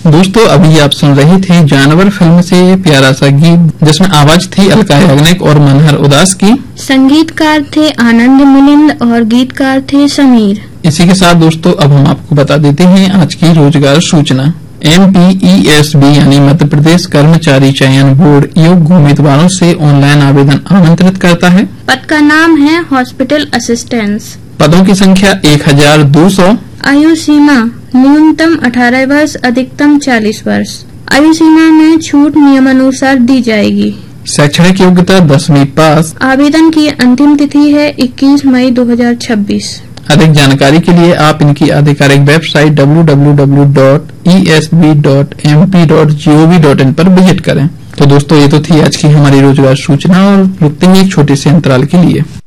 दोस्तों अभी आप सुन रहे थे जानवर फिल्म से प्यारा सा गीत, जिसमें आवाज थी अलका याग्निक और मनहर उदास की। संगीतकार थे आनंद मिलिंद और गीतकार थे समीर। इसी के साथ दोस्तों अब हम आपको बता देते हैं आज की रोजगार सूचना। MPESB यानी मध्य प्रदेश कर्मचारी चयन बोर्ड योग्य उम्मीदवारों से ऑनलाइन आवेदन आमंत्रित करता है। पद का नाम है हॉस्पिटल असिस्टेंस। पदों की संख्या 1200। आयु सीमा न्यूनतम 18 वर्ष, अधिकतम 40 वर्ष। आयु सीमा में छूट नियमानुसार दी जाएगी। शैक्षणिक योग्यता 10वीं पास। आवेदन की अंतिम तिथि है 21 मई 2026। अधिक जानकारी के लिए आप इनकी आधिकारिक वेबसाइट www.esb.mp.gov.in पर विजिट करें। तो दोस्तों ये तो थी आज की हमारी रोजगार सूचना, और रुकते हैं एक छोटे से अंतराल के लिए।